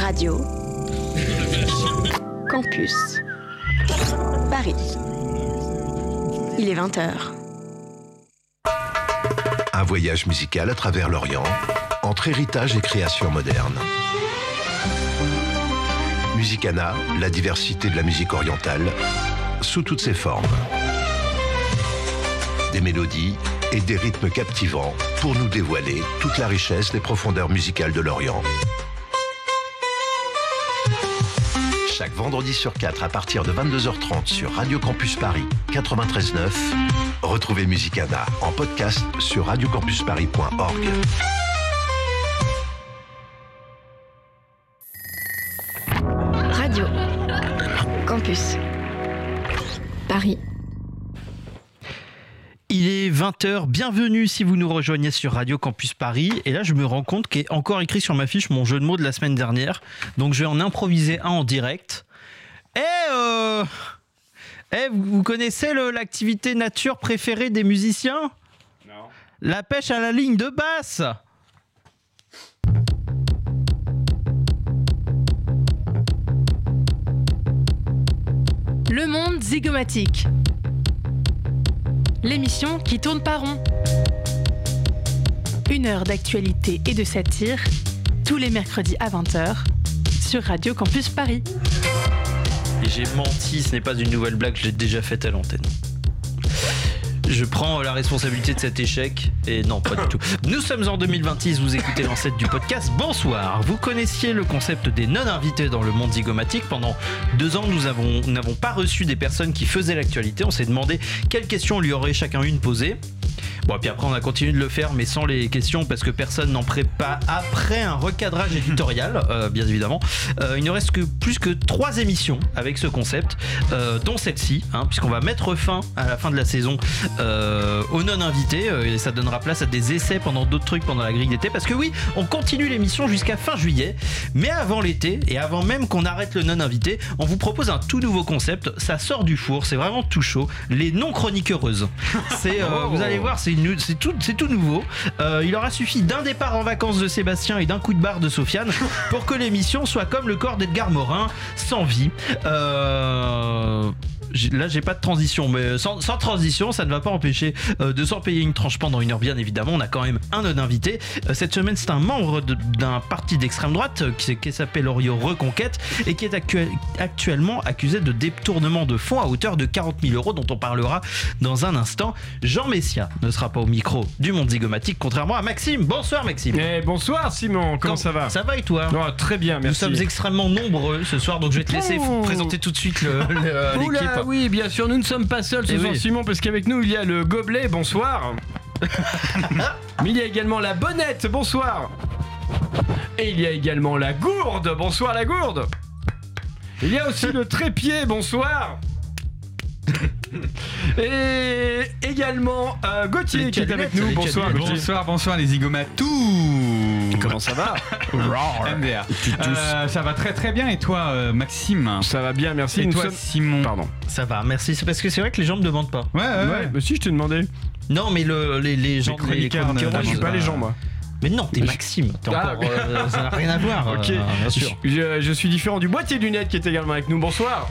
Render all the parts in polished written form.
Radio Campus Paris. Il est 20h. Un voyage musical à travers l'Orient, entre héritage et création moderne. Musicana, la diversité de la musique orientale, sous toutes ses formes. Des mélodies et des rythmes captivants pour nous dévoiler toute la richesse des profondeurs musicales de l'Orient. Chaque vendredi sur 4 à partir de 22h30 sur Radio Campus Paris 93.9, retrouvez Musicana en podcast sur radiocampusparis.org. Radio Campus Paris. Il est 20h, bienvenue si vous nous rejoignez sur Radio Campus Paris. Et là, je me rends compte qu'il est encore écrit sur ma fiche mon jeu de mots de la semaine dernière. Donc, je vais en improviser un en direct. Vous connaissez l'activité nature préférée des musiciens ? Non. La pêche à la ligne de basse. Le monde zygomatique. L'émission qui tourne pas rond. 1 heure d'actualité et de satire, tous les mercredis à 20h, sur Radio Campus Paris. Et j'ai menti, ce n'est pas une nouvelle blague, je l'ai déjà faite à l'antenne. Je prends la responsabilité de cet échec, et non, pas du tout. Nous sommes en 2026, vous écoutez l'ancêtre du podcast. Bonsoir, vous connaissiez le concept des non-invités dans le monde zygomatique. Pendant 2 ans, nous n'avons pas reçu des personnes qui faisaient l'actualité. On s'est demandé quelles questions lui aurait chacun une posée. Bon, puis après on a continué de le faire, mais sans les questions, parce que personne n'en prépare après un recadrage éditorial, bien évidemment. Il ne reste que plus que 3 émissions avec ce concept, dont celle-ci, puisqu'on va mettre fin à la fin de la saison aux non-invités, et ça donnera place à des essais pendant d'autres trucs pendant la grille d'été, parce que oui, on continue l'émission jusqu'à fin juillet, mais avant l'été, et avant même qu'on arrête le non-invité, on vous propose un tout nouveau concept. Ça sort du four, c'est vraiment tout chaud, les non-chroniqueuses. C'est, vous allez voir, c'est tout nouveau. Il aura suffi d'un départ en vacances de Sébastien et d'un coup de barre de Sofiane pour que l'émission soit comme le corps d'Edgar Morin, sans vie. Là j'ai pas de transition, mais sans transition ça ne va pas empêcher de s'en payer une tranche pendant 1 heure, bien évidemment. On a quand même un non-invité cette semaine. C'est un membre d'un parti d'extrême droite qui s'appelle Orio Reconquête et qui est actuellement accusé de détournement de fonds à hauteur de 40 000 € dont on parlera dans un instant. Jean Messia ne sera pas au micro du monde zygomatique, contrairement à Maxime. Bonsoir Maxime. Bonsoir Simon, comment ça va ? Ça va et toi ? Très bien, merci. Nous sommes extrêmement nombreux ce soir, donc je vais te laisser présenter tout de suite l'équipe. Oui, bien sûr, nous ne sommes pas seuls ce soir, oui. Simon, parce qu'avec nous il y a le gobelet, bonsoir. Mais il y a également la bonnette, bonsoir. Et il y a également la gourde, bonsoir la gourde. Il y a aussi le trépied, bonsoir. Et également Gauthier qui est avec nous. Bonsoir Gauthier. Bonsoir les zygomatous. Comment ça va? MDR. Ça va très très bien, et toi Maxime? Ça va bien, merci. Et toi Simon? Pardon. Ça va, merci. C'est parce que c'est vrai que les gens me demandent pas. Ouais. Mais si, je t'ai demandé. Non, mais les gens, les chroniqueurs, moi je suis pas les gens, moi. Mais non, t'es Maxime, t'es encore, ça n'a rien à voir. Ok, bien sûr. Je suis différent du boîtier de lunettes qui est également avec nous. Bonsoir.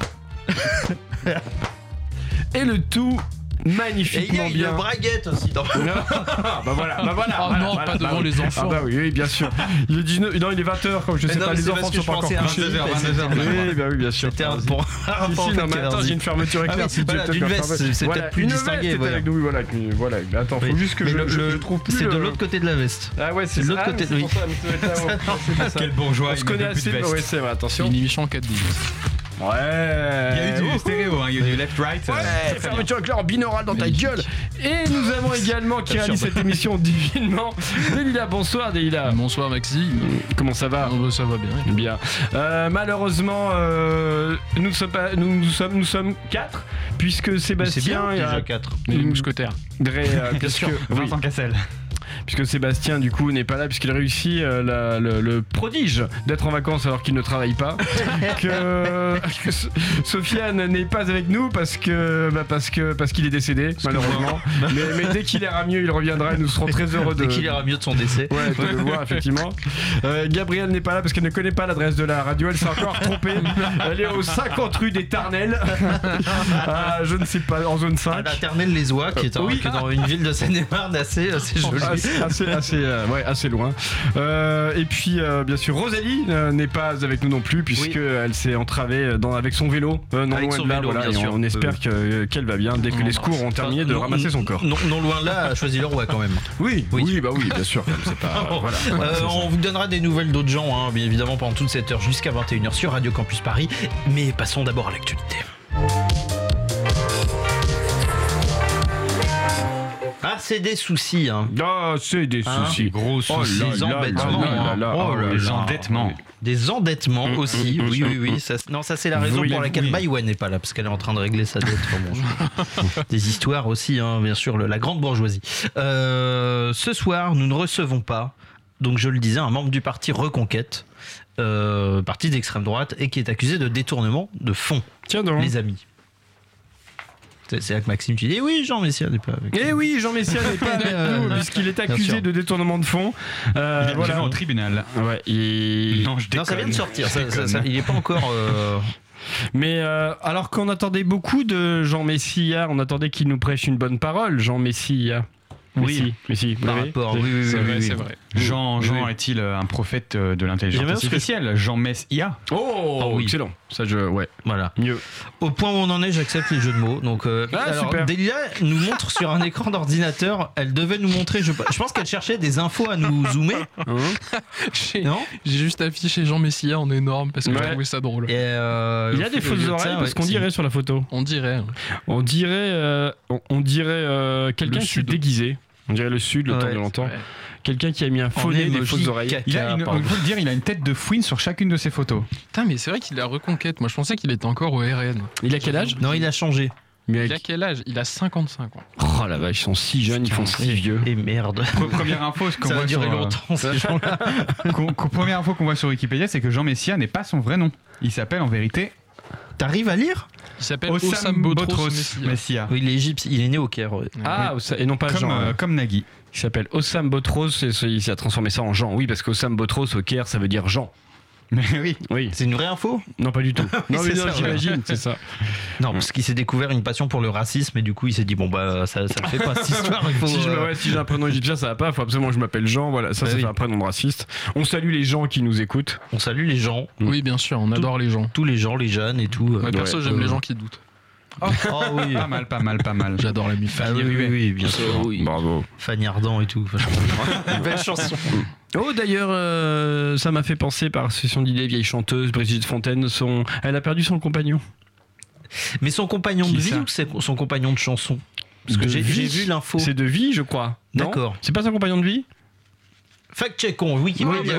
Et le tout magnifiquement et il y a bien. Une braguette aussi dans bah voilà. Oh non, voilà, pas devant les enfants. Ah bah oui, bien sûr. Il est 19, non, il est 20h, comme je sais pas, les enfants sont pas encore couchés. 22h. Oui, bien sûr. C'était un bon rapport. Non, mais attends, j'ai une fermeture éclair. Voilà, d'une veste, c'est peut-être plus distingué. Voilà. Voilà. Attends, faut juste que je trouve plus. C'est de l'autre côté de la veste. Ah ouais, c'est de l'autre côté. Oui. Quel bourgeois. On se connaît assez. Ouais, c'est vrai. Attention. Une émission en 4 10. Ouais. Il y a eu du stéréo, il y a eu du left-right. Ouais, fermeture éclair en binaural dans ta gueule. Et nous avons également qui réalise cette émission divinement Délila. Bonsoir Délila. Bonsoir Maxime. Comment ça va? Ça va bien. Bien. Malheureusement, nous sommes 4 puisque Sébastien est déjà 4. Les mousquetaires. Vincent Cassel. puisque Sébastien du coup n'est pas là puisqu'il réussit le prodige d'être en vacances alors qu'il ne travaille pas. que Sofiane n'est pas avec nous parce qu'il est décédé malheureusement. mais dès qu'il ira mieux, il reviendra et nous serons très heureux Dès qu'il ira mieux de son décès. Ouais, de le voir effectivement. Gabrielle n'est pas là parce qu'elle ne connaît pas l'adresse de la radio, elle s'est encore trompée. Elle est au 50 rue des Tarnelles. Je ne sais pas, en zone 5. À la Ternelle-les-Oies, qui est dans une ville de Seine-et-Marne assez joli. Assez loin. Et puis, bien sûr, Rosalie n'est pas avec nous non plus, puisqu'elle s'est entravée avec son vélo. Non avec loin son de là, vélo, voilà, bien et sûr. on espère qu'elle va bien dès que les secours ont terminé de ramasser son corps. Non loin là, à Choisy-le-Roi quand même. Oui, bien sûr. C'est pas, voilà. On vous donnera des nouvelles d'autres gens, bien évidemment, pendant toute cette heure jusqu'à 21h sur Radio Campus Paris. Mais passons d'abord à l'actualité. Ah, c'est des soucis, hein. Ah, c'est des soucis. Gros soucis. Des embêtements. Les endettements. Des endettements aussi. Oui. Ça c'est la raison pour laquelle Maïwen n'est pas là, parce qu'elle est en train de régler sa dette. Des histoires aussi, hein, bien sûr, la grande bourgeoisie. Ce soir, nous ne recevons pas, donc je le disais, un membre du parti Reconquête, parti d'extrême droite, et qui est accusé de détournement de fonds. Tiens donc. Les amis. C'est là que Maxime, tu dis, oui, Jean Messia n'est pas avec nous. Eh oui, Jean Messia n'est pas avec nous, puisqu'il est accusé de détournement de fonds. Il est au tribunal. Ouais, Non, ça vient de sortir, il n'est pas encore... Mais alors qu'on attendait beaucoup de Jean Messia, on attendait qu'il nous prêche une bonne parole, Jean Messia. Oui, par rapport, oui. C'est vrai. Jean est-il un prophète de l'intelligence artificielle? Jean Messia. Oh, oui. Excellent. Ça, voilà. Mieux. Au point où on en est, j'accepte les jeux de mots. Donc, super. Delia nous montre sur un écran d'ordinateur. Elle devait nous montrer. Je pense qu'elle cherchait des infos à nous zoomer. Non, j'ai juste affiché Jean Messia en énorme parce que j'ai trouvé ça drôle. Il y a des fausses oreilles parce qu'on dirait sur la photo. On dirait quelqu'un qui s'est déguisé. On dirait le sud, le temps de longtemps. Ouais. Quelqu'un qui a mis un faux nez, des fausses oreilles. Il faut le dire, il a une tête de fouine sur chacune de ses photos. Putain, mais c'est vrai qu'il est à Reconquête. Moi, je pensais qu'il était encore au RN. Il a quel âge? Non, il a changé. Il a quel âge? Il a 55 ans. Oh la vache, ils sont si jeunes, ils font si vieux. Et merde. Première info qu'on voit durer longtemps, ces gens-là. Première info qu'on voit sur Wikipédia, c'est que Jean Messia n'est pas son vrai nom. Il s'appelle en vérité... T'arrives à lire? Il s'appelle Ossam Botros Messia. Oui, il est égyptien, il est né au Caire. Ouais. Ah, et non pas Jean. Comme Nagui. Il s'appelle Ossam Botros et il a transformé ça en Jean. Oui, parce qu'Ossam Botros au Caire, ça veut dire Jean. Mais oui. C'est une vraie info? Non, pas du tout. Non, mais j'imagine, c'est ça. Non, parce qu'il s'est découvert une passion pour le racisme et du coup il s'est dit ça le fait pas cette histoire. Il faut, si j'ai un prénom égyptien, ça va pas. Il faut absolument que je m'appelle Jean. Voilà, ça fait un prénom de raciste. On salue les gens qui nous écoutent. On salue les gens. Oui, bien sûr, on adore les gens. Tous les gens, les jeunes et tout. Perso, j'aime les gens qui doutent. Oh oui. Pas mal. J'adore la musique. Oui, bien sûr. Oui. Bravo. Fanny Ardant et tout. Une belle chanson. Oh d'ailleurs, ça m'a fait penser par session d'idées, vieille chanteuse, Brigitte Fontaine, elle a perdu son compagnon. Mais son compagnon de vie ou c'est son compagnon de chanson? Parce que j'ai vu l'info. C'est de vie, je crois. D'accord. C'est pas son compagnon de vie? Fact-checkons, Wikipédia,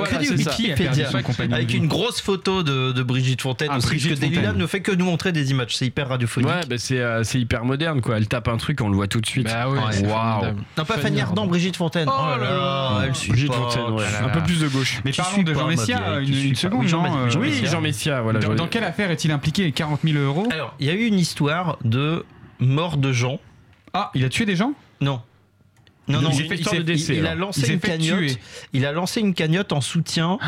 avec une grosse photo de Brigitte Fontaine. Parce que Delilah ne fait que nous montrer des images, c'est hyper radiophonique. Ouais, c'est hyper moderne quoi. Elle tape un truc, on le voit tout de suite. Bah ouais, waouh. Non, pas Fanny Ardant, Brigitte Fontaine. Oh là là, elle suit Brigitte pas. Fontaine, un peu plus de gauche. Mais parlons de Jean Messia, une seconde. Oui, Jean Messia, voilà. Dans quelle affaire est-il impliqué? 40 000 €? Alors, il y a eu une histoire de mort de gens. Ah, il a tué des gens? Non. Non, il a lancé une cagnotte. Il a lancé une cagnotte en soutien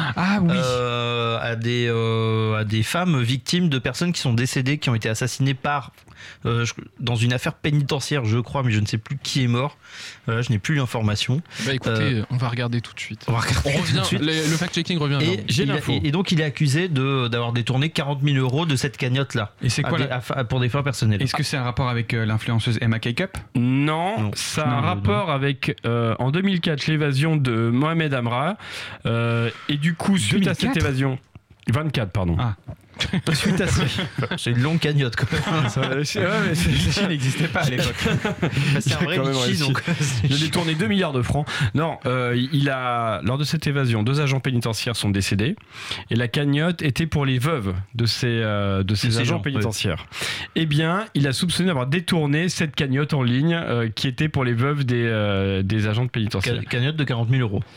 à des femmes victimes de personnes qui sont décédées, qui ont été assassinées dans une affaire pénitentiaire, je crois, mais je ne sais plus qui est mort. Je n'ai plus l'information. Bah écoutez, on va regarder tout de suite. On revient. Le fact-checking revient. J'ai l'info. Et donc il est accusé d'avoir détourné 40 000 € de cette cagnotte-là. Et c'est quoi pour des fins personnelles. Est-ce que c'est un rapport avec l'influenceuse Emma K-Cup? Non, ça a un rapport avec en 2004 l'évasion de Mohamed Amra. Et du coup, suite à cette évasion... 24, pardon. Suite à ça. C'est une longue cagnotte quand même. Ceci n'existait pas à l'époque. C'est un vrai quand même litchi, réussi. donc. Il a détourné 2 milliards de francs. Non, lors de cette évasion, 2 agents pénitentiaires sont décédés et la cagnotte était pour les veuves de ces agents gens, pénitentiaires. Eh bien, il a soupçonné d'avoir détourné cette cagnotte en ligne qui était pour les veuves des agents de pénitentiaire. Cagnotte de 40 000 euros.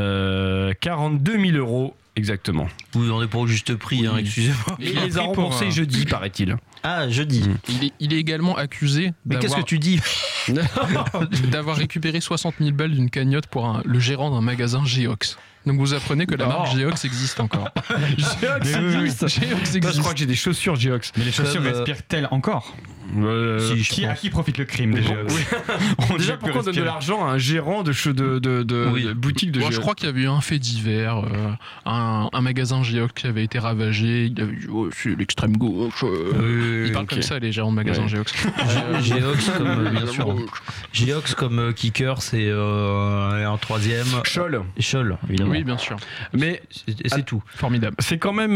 42 000 euros. Exactement. Vous vendez pour au juste prix, hein, excusez-moi. Et il les a remboursés jeudi, paraît-il. Ah, jeudi. Il est également accusé Mais qu'est-ce que tu dis? d'avoir récupéré 60 000 balles d'une cagnotte pour le gérant d'un magasin Geox. Donc vous apprenez que la marque Geox existe encore. Geox existe. Je crois que j'ai des chaussures Geox. Mais les chaussures respirent-elles encore? À qui profite le crime déjà? Déjà, pourquoi on donne de l'argent à un gérant de boutique de Geox? Je crois qu'il y avait eu un fait divers, un magasin Geox qui avait été ravagé. Il avait dit c'est l'extrême gauche. Ils parlent comme ça, les gérants de magasins Geox. Geox comme bien sûr. Geox comme kicker, c'est un troisième. Scholl, évidemment. Oui, bien sûr. Mais c'est tout. Formidable. C'est quand même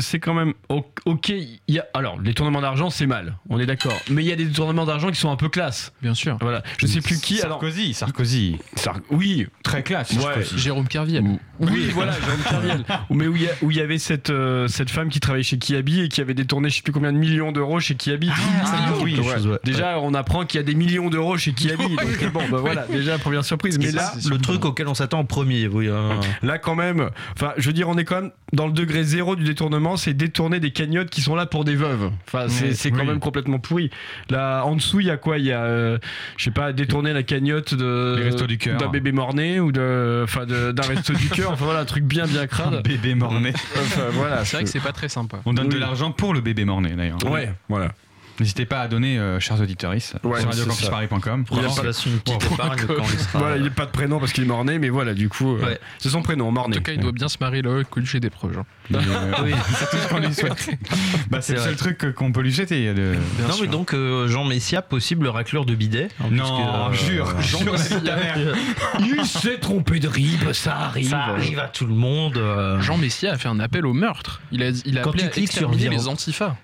ok. Alors, les tournements d'argent, c'est mal. On est d'accord. Mais il y a des tournements d'argent qui sont un peu classe. Bien sûr. Voilà. Je sais plus qui. Sarkozy. Oui, très classe. Ouais. Jérôme Kerviel. Oui, voilà, Jérôme Kerviel. Mais où il y avait cette femme qui travaillait chez Kiabi et qui avait détourné je sais plus combien de millions d'euros chez Kiabi. Oui. Déjà, on apprend qu'il y a des millions d'euros chez Kiabi. Donc, bon, voilà, déjà première surprise. Mais là, le truc auquel on s'attend en premier. Oui. Là, quand même. Enfin, je veux dire, on est quand même dans le degré zéro du détournement. C'est détourner des cagnottes qui sont là pour des veuves. Enfin, c'est quand même complètement pourri. Là, en dessous, il y a quoi? Il y a, je sais pas, détourner la cagnotte d'un bébé mort-né ou d'un resto du cœur. Enfin voilà, un truc bien crade. Un bébé mort-né. Enfin, voilà, c'est vrai que c'est pas très sympa. On donne de l'argent pour le bébé mort-né d'ailleurs. Ouais, voilà. N'hésitez pas à donner, chers auditeurs, sur radiocampusparis.com. Voilà, il n'est pas de prénom parce qu'il est mort-né, mais voilà, du coup, c'est son prénom, mort-né. En tout cas, il doit bien se marier là, Coluche et des proches. Oui, c'est tout ce qu'on lui souhaite. C'est le seul truc qu'on peut lui souhaiter. Non, mais donc, Jean Messia, possible raclure de bidet. Non, jure. Jean Messia. Il s'est trompé de rib, ça arrive. Ça arrive à tout le monde. Jean Messia a fait un appel au meurtre. Il a appelé à exterminer les antifas.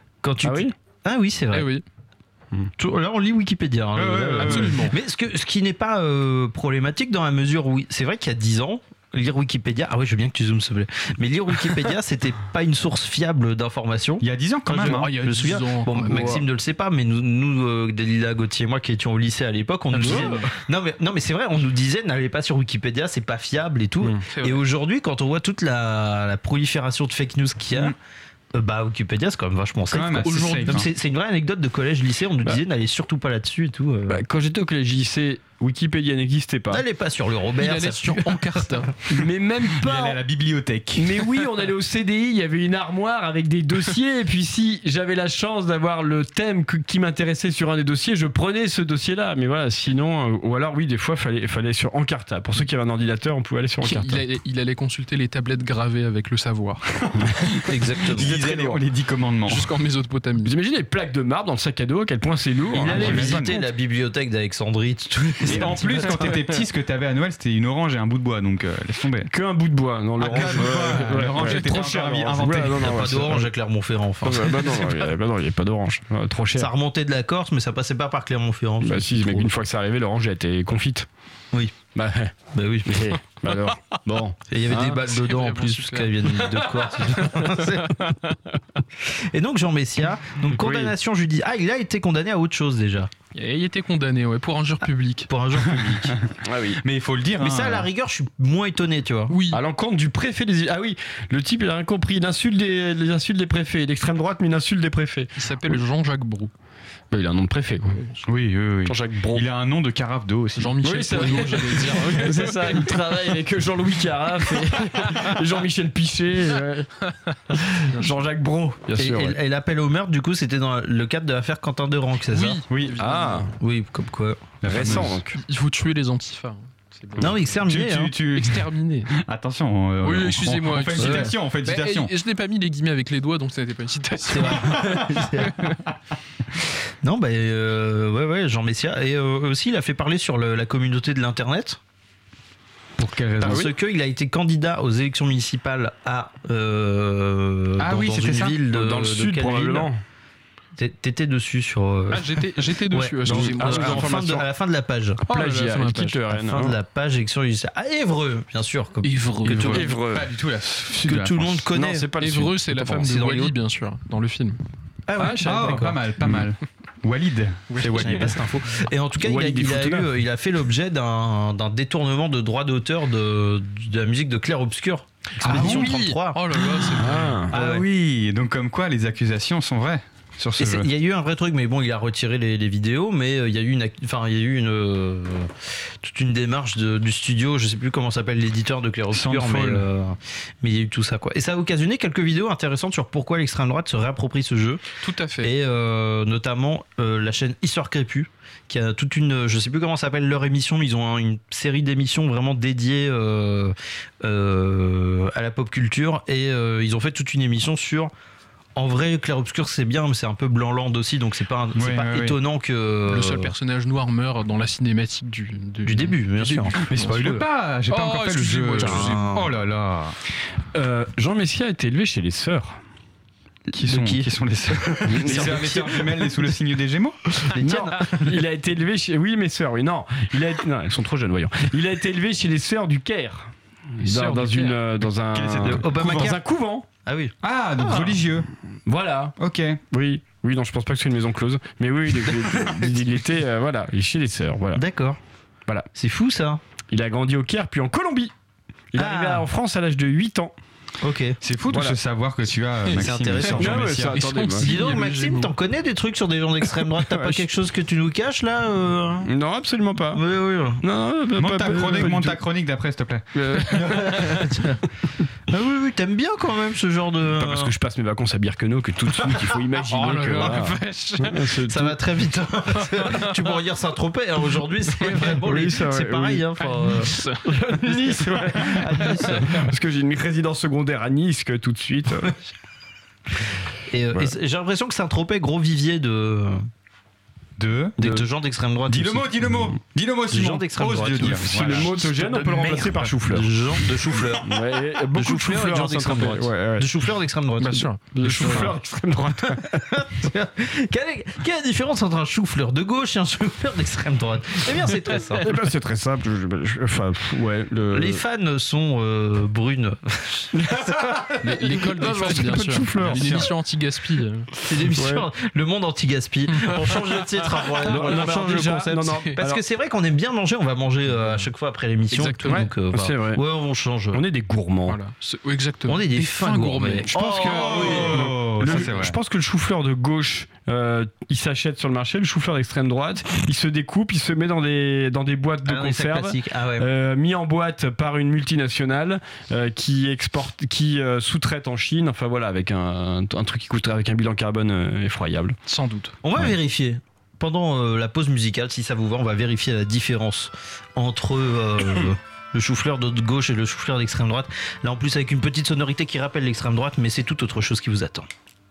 Ah oui, c'est vrai. Eh oui. Là, on lit Wikipédia. Absolument. Mais ce qui n'est pas problématique dans la mesure où c'est vrai qu'il y a 10 ans, lire Wikipédia, je veux bien que tu zoomes s'il te plaît, mais lire Wikipédia c'était pas une source fiable d'information. Il y a 10 ans quand même. Je me souviens. Bon, Maxime ne le sait pas, mais nous Delilah Gauthier et moi qui étions au lycée à l'époque, on nous disait non mais c'est vrai, on nous disait n'allez pas sur Wikipédia, c'est pas fiable et tout. Et aujourd'hui, quand on voit toute la prolifération de fake news qu'il y a, Wikipédia c'est quand même vachement safe. C'est une vraie anecdote de collège-lycée, on nous disait n'allez surtout pas là-dessus et tout. Quand j'étais au collège-lycée, Wikipédia n'existait pas. N'allez pas sur le Robert. Il allait sur Encarta. Mais même pas. Il allait à la bibliothèque. Mais oui, on allait au CDI, il y avait une armoire avec des dossiers. Et puis si j'avais la chance d'avoir le thème qui m'intéressait sur un des dossiers, je prenais ce dossier-là. Mais voilà, sinon, ou alors oui, des fois, fallait sur Encarta. Pour ceux qui avaient un ordinateur, on pouvait aller sur Encarta. Il allait consulter les tablettes gravées avec le savoir. Exactement. Il lisait les 10 commandements. Jusqu'en Mésopotamie. Vous imaginez les plaques de marbre dans le sac à dos, à quel point c'est lourd. Il allait visiter la bibliothèque d'Alexandrie. Et en plus, quand t'étais petit, ce que t'avais à Noël, c'était une orange et un bout de bois, donc laisse tomber. Que un bout de bois, non, l'orange. L'orange était trop cher à inventer. Il n'y a pas d'orange à Clermont-Ferrand. Enfin. Non, il n'y a pas d'orange. Trop cher. Ça remontait de la Corse, mais ça passait pas par Clermont-Ferrand. Bah si, mais une fois que c'est arrivé, l'orange a été confite. Oui. Bah oui. Bah alors, bon. Et il y avait des balles dedans en plus, parce qu'elles viennent de Corse. Et donc Jean Messia, condamnation judiciaire. Ah, il a été condamné à autre chose déjà. Il était condamné, pour injure publique. Pour injure publique. Ah oui. Mais il faut le dire. Mais ça, à la rigueur, je suis moins étonné, tu vois. Oui. À l'encontre du préfet des îles. Ah oui, le type, il a rien compris. Il insulte les insultes des préfets. L'extrême droite, mais il insulte des préfets. Il s'appelle Jean-Jacques Brou. Il a un nom de préfet, quoi. Oui. Jean-Jacques Brou. Il a un nom de carafe d'eau aussi. Jean-Michel Poignot, j'allais dire. C'est ça, il travaille avec Jean-Louis Carafe et Jean-Michel Pichet. Jean-Jacques Brou, bien sûr. Et l'appel au meurtre, du coup, c'était dans le cadre de l'affaire Quentin Deranque, c'est ça? Oui. Ah, oui, comme quoi. Récent, donc. Il faut tuer les antifas. Non, mais exterminer. Exterminer. Attention. Oui, excusez-moi. On fait une citation. Je n'ai pas mis les guillemets avec les doigts, donc ça n'était pas une citation. Non, ouais, Jean Messia. Et aussi, il a fait parler sur la communauté de l'Internet. Pour quelle raison? Parce qu'il a été candidat aux élections municipales à dans c'était une ça ville dans le sud quelle probablement. T'étais dessus sur. J'étais dessus. Ouais, Excusez-moi. à la fin de la page. Plagiat, la qui te À la fin de la page élection municipale. À Évreux, bien sûr. Évreux. Pas du tout la sud de Que la tout le France. monde connaît. Non, c'est pas le sud. Évreux, c'est la femme C'est de dans les Wally, Hauts- bien sûr, dans le film. Ah ouais, Pas mal. Walid. C'est Je n'avais Walid. pas cette info. Et en tout cas, Walid il a fait l'objet d'un détournement de droits d'auteur de la musique de Clair Obscur. Expédition 33. Oh là là, c'est vrai. Ah ouais. oui, donc comme quoi les accusations sont vraies sur ce jeu. Il y a eu un vrai truc, mais bon, il a retiré les vidéos, mais il y a eu toute une démarche du studio, je sais plus comment s'appelle l'éditeur de Clair Obscur, mais il y a eu tout ça, quoi. Et ça a occasionné quelques vidéos intéressantes sur pourquoi l'extrême droite se réapproprie ce jeu, Tout à fait. et notamment la chaîne Histoire Crépue, qui a toute une, je sais plus comment s'appelle leur émission, mais ils ont une série d'émissions vraiment dédiées à la pop culture, et ils ont fait toute une émission sur. En vrai, Clair Obscur c'est bien, mais c'est un peu Blanc-Land aussi, donc c'est pas étonnant que. Le seul personnage noir meurt dans la cinématique du début, bien sûr. Mais spoil pas, j'ai pas encore fait le jeu. Oh là là. Jean Messia a été élevé chez les sœurs. Qui sont les sœurs? Les sœurs jumelles sous le signe des Gémeaux? Non, il a été élevé chez. Oui, mes sœurs, oui, non. Non, elles sont trop jeunes, voyons. Il a été élevé chez les sœurs du Caire. Dans un couvent. Ah oui. Ah, donc religieux. Voilà. Ok. Oui, non, je pense pas que c'est une maison close. Mais oui, il était chez les sœurs. Voilà. D'accord. Voilà. C'est fou ça. Il a grandi au Caire puis en Colombie. Il est arrivé en France à l'âge de 8 ans. Ok. C'est fou tout ce savoir que tu as, Maxime. C'est intéressant. Sur Jean Messia. Dis donc, Maxime, t'en connais des trucs sur des gens d'extrême droite? T'as pas quelque chose que tu nous caches là Non, absolument pas. Oui. Non, monte ta chronique d'après, s'il te plaît. Ah oui, t'aimes bien quand même ce genre de. Pas parce que je passe mes vacances à Birkenau que tout de suite il faut imaginer que. Ça va très vite. Tu pourrais dire Saint-Tropez, hein, aujourd'hui c'est vraiment c'est pareil. Hein, Nice, ouais. À Nice. Parce que j'ai une résidence secondaire à Nice que tout de suite. Et j'ai l'impression que Saint-Tropez, gros vivier de gens d'extrême droite. Dis le mot, Simon. Gens d'extrême droite. Si le mot te gêne, on peut le remplacer par chou-fleur. De chou-fleur. Ouais, beaucoup de chou-fleur et de gens d'extrême droite. Ouais. De chou-fleur d'extrême droite. Bien sûr. De chou-fleur d'extrême droite. Quelle est la différence entre un chou-fleur de gauche et un chou-fleur d'extrême droite? Eh bien, c'est très simple. C'est très simple. Les fans sont brunes. L'école des fans, bien sûr. Une émission anti-gaspi. C'est l'émission Le Monde anti-gaspi. On change de titre. On change le concept. Parce que c'est vrai qu'on aime bien manger. On va manger à chaque fois après l'émission. Exactement. Donc, c'est vrai. Ouais, on change. On est des gourmands. Voilà. Exactement. On est des fins gourmets. Je pense je pense que le chou-fleur de gauche, il s'achète sur le marché. Le chou-fleur d'extrême droite, il se découpe, il se met dans des boîtes de conserve, mis en boîte par une multinationale qui sous-traite en Chine. Enfin voilà, avec un truc qui coûterait avec un bilan carbone effroyable. Sans doute. On va vérifier. Pendant la pause musicale, si ça vous va, on va vérifier la différence entre le chou-fleur de gauche et le chou-fleur d'extrême droite. Là, en plus, avec une petite sonorité qui rappelle l'extrême droite, mais c'est tout autre chose qui vous attend.